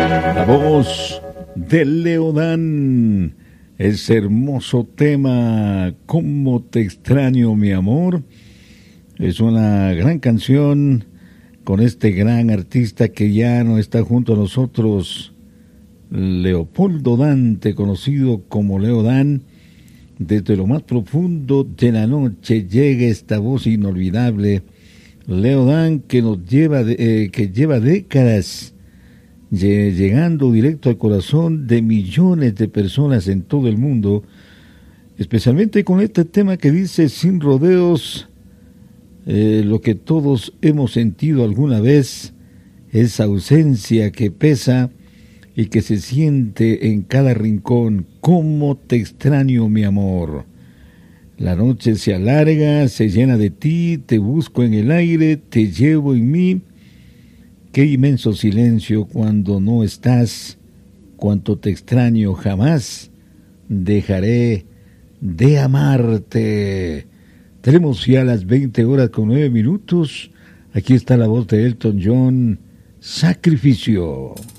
La voz de Leodán, ese hermoso tema, ¿Cómo te extraño, mi amor? Es una gran canción con este gran artista que ya no está junto a nosotros, Leopoldo Dante, conocido como Leodán. Desde lo más profundo de la noche llega esta voz inolvidable, Leodán, que que lleva décadas llegando directo al corazón de millones de personas en todo el mundo, especialmente con este tema que dice sin rodeos, lo que todos hemos sentido alguna vez, esa ausencia que pesa y que se siente en cada rincón. ¿Cómo te extraño, mi amor? La noche se alarga, se llena de ti, te busco en el aire, te llevo en mí. Qué inmenso silencio cuando no estás, cuánto te extraño, jamás dejaré de amarte. Tenemos ya las 20:09. Aquí está la voz de Elton John, Sacrificio.